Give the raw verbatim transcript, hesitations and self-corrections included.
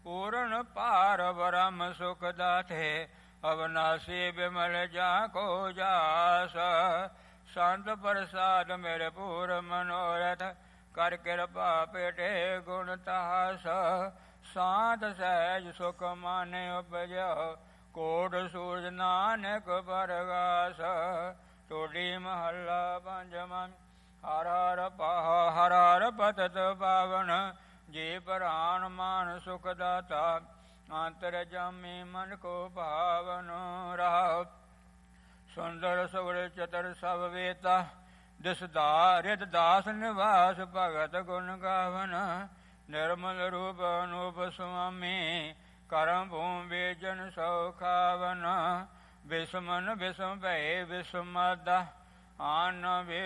पूर्ण पार ब्रह्म सुख दाते अविनाशी विमल जा को जास संत प्रसाद मेरे पूर मनोरथ कर कृपा पेटे गुण तास शांत सहज सुख माने उपजो कोट सूरज नानक परगास टोडी महला पंचमा हर हर पह हर हर पतत पावन जी प्राण मान सुख दाता अंतर जामी मन को भावन राव सुंदर सुर चतर सब वेता दिसदा रिद दास निवास भगत गुण गावन निर्मल रूप अनूप स्वामी करम भूम बेजन सौ खावन विस्मन विस्म भय विस्मदा आन